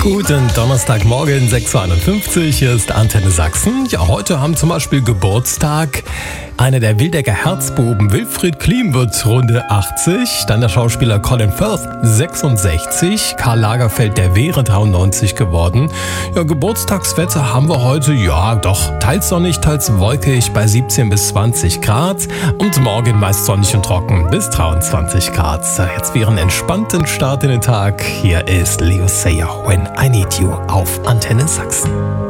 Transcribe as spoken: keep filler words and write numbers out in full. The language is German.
Guten Donnerstagmorgen, sechs Uhr einundfünfzig, hier ist Antenne Sachsen. Ja, heute haben zum Beispiel Geburtstag einer der Wildecker Herzbuben, Wilfried Klim, wird Runde achtzig. Dann der Schauspieler Colin Firth, sechsundsechzig. Karl Lagerfeld, der wäre dreiundneunzig geworden. Ja, Geburtstagswetter haben wir heute, ja doch, teils sonnig, teils wolkig bei siebzehn bis zwanzig Grad. Und morgen meist sonnig und trocken bis dreiundzwanzig Grad. Jetzt wäre ein entspannten Start in den Tag. Hier ist Leo Sayer, When I Need You auf Antenne Sachsen.